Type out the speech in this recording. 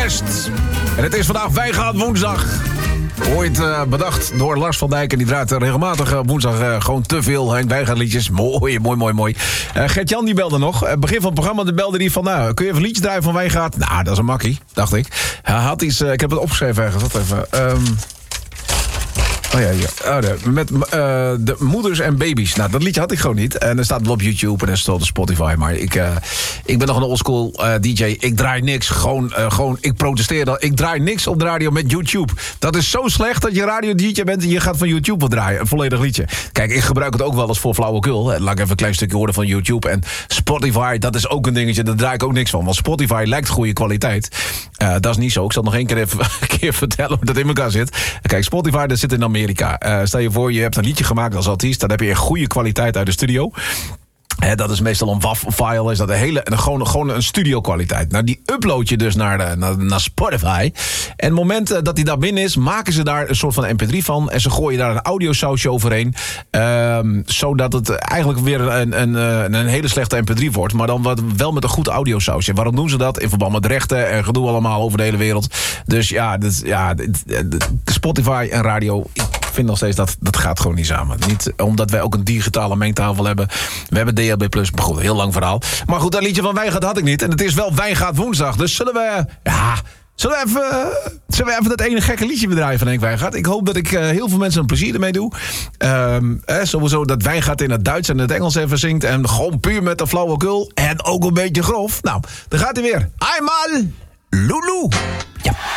West. En het is vandaag Wijngaard woensdag. Ooit bedacht door Lars van Dijk. En die draait regelmatig woensdag gewoon te veel Henk Wijngaard liedjes. Mooi. Gert-Jan die belde nog. Begin van het programma belde hij van... Nou, kun je even een liedje draaien van Wijngaard? Nou, dat is een makkie, dacht ik. Hij had iets... ik heb het opgeschreven ergens. Wat even... met de moeders en baby's. Nou, dat liedje had ik gewoon niet. En er staat wel op YouTube en er staat op Spotify. Maar ik ben nog een oldschool DJ. Ik draai niks. Gewoon, ik protesteer dan. Ik draai niks op de radio met YouTube. Dat is zo slecht dat je radio-DJ bent en je gaat van YouTube wat draaien. Een volledig liedje. Kijk, ik gebruik het ook wel eens voor flauwekul. Laat ik even een klein stukje horen van YouTube. En Spotify, dat is ook een dingetje. Daar draai ik ook niks van. Want Spotify lijkt goede kwaliteit. Dat is niet zo. Ik zal nog één keer even vertellen hoe dat in elkaar zit. Kijk, Spotify, dat zit in Amerika. Stel je voor, je hebt een liedje gemaakt als artiest. Dan heb je een goede kwaliteit uit de studio. Dat is meestal een WAV-file. Is dat gewoon een studio-kwaliteit. Nou, die upload je dus naar Spotify. En het moment dat die daar binnen is, maken ze daar een soort van mp3 van. En ze gooien daar een audiosausje overheen. Zodat het eigenlijk weer een hele slechte mp3 wordt. Maar dan wel met een goed audiosausje. Waarom doen ze dat? In verband met rechten en gedoe allemaal over de hele wereld. Dus Spotify en radio... Ik vind nog steeds dat gaat gewoon niet samen. Niet omdat wij ook een digitale mengtafel hebben. We hebben DHB+, maar goed, heel lang verhaal. Maar goed, dat liedje van Wijngaard had ik niet. En het is wel Wijngaard woensdag. Dus zullen we even dat ene gekke liedje bedrijven van Henk Wijngaard? Ik hoop dat ik heel veel mensen een plezier ermee doe. Sowieso dat Wijngaard in het Duits en het Engels even zingt. En gewoon puur met de flauwekul. En ook een beetje grof. Nou, daar gaat hij weer. Einmal Lulu. Ja.